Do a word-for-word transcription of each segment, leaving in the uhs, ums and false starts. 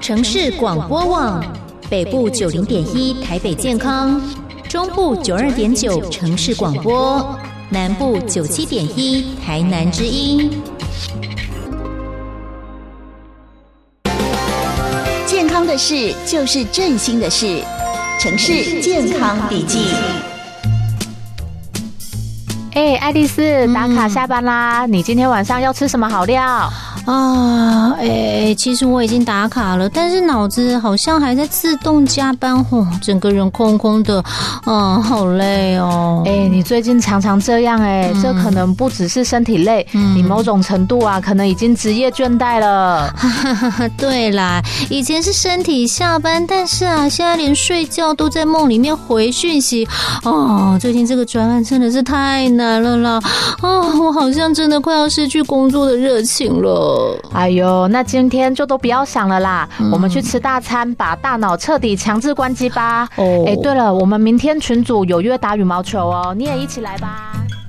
城市广播网，北部九零点一台北健康，中部九二点九城市广播，南部九七点一台南之音。 健康的事就是振兴的事，城市健康笔记。 哎，爱丽丝，打卡下班啦！嗯、你今天晚上要吃什么好料？ 啊，哎，其实我已经打卡了，但是脑子好像还在自动加班，哦，整个人空空的，嗯，好累哦。 哎，你最近常常这样，哎、嗯，这可能不只是身体累，嗯、你某种程度啊，可能已经职业倦怠了。 对啦，以前是身体下班，但是啊，现在连睡觉都在梦里面回讯息。哦，最近这个专案真的是太难了啦！哦，我好像真的快要失去工作的热情了。 哎呦，那今天就都不要想了啦，嗯、我们去吃大餐，把大脑彻底强制关机吧。哦，哎，对了，我们明天群组有约打羽毛球哦，你也一起来吧。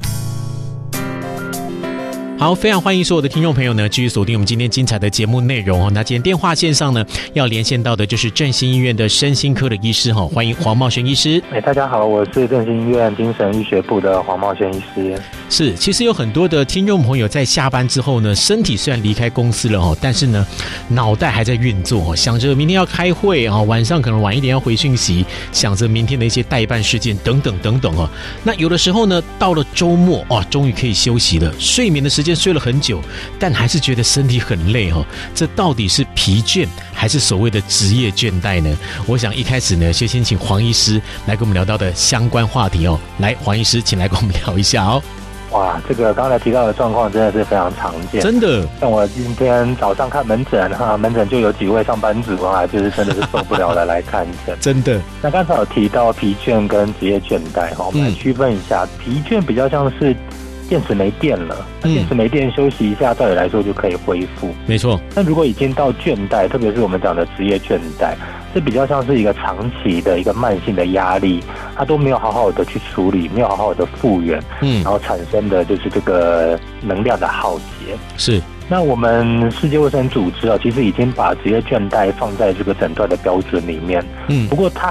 好，非常欢迎所有的听众朋友呢，继续锁定我们今天精彩的节目内容哦。那今天电话线上呢，要连线到的就是振兴医院的身心科的医师哈，欢迎黄茂轩医师。 哎，大家好，我是振兴医院精神医学部的黄茂轩医师。 是，其实有很多的听众朋友在下班之后呢，身体虽然离开公司了哦，但是呢，脑袋还在运作，想着明天要开会啊，晚上可能晚一点要回讯息，想着明天的一些代办事件等等等等哦。那有的时候呢，到了周末哦，终于可以休息了，睡眠的时间睡了很久，但还是觉得身体很累哦。这到底是疲倦还是所谓的职业倦怠呢？我想一开始呢，就先请黄医师来跟我们聊到的相关话题哦。来，黄医师，请来跟我们聊一下哦。 哇，这个刚才提到的状况真的是非常常见， 真的。 像我今天早上看门诊哈，门诊就有几位上班族啊，就是真的是受不了了来看诊， 真的。 那刚才有提到疲倦跟职业倦怠哈，我们来区分一下，嗯、疲倦比较像是电池没电了，嗯、电池没电休息一下，照理来说就可以恢复。 没错。 那如果已经到倦怠，特别是我们讲的职业倦怠，这比较像是一个长期的一个慢性的压力，它都没有好好的去处理，没有好好的复原，嗯，然后产生的就是这个能量的耗竭。 是。 那我们世界卫生组织啊，其实已经把职业倦怠放在这个诊断的标准里面，嗯，不过它